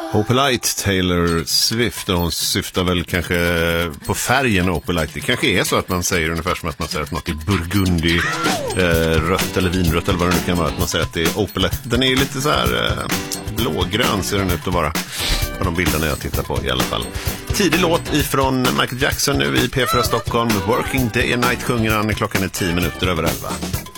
Opalite, Taylor Swift, och hon syftar väl kanske på färgen Opalite. Det kanske är så att man säger ungefär som att man säger att något är burgundi, rött eller vinrött eller vad det nu kan vara, att man säger att det är Opalite. Den är ju lite så här blågrön ser den ut att vara på de bilderna jag tittar på i alla fall. Tidig låt ifrån Michael Jackson nu i P4 Stockholm. Working Day and Night sjunger han, klockan är 10 minuter över 11.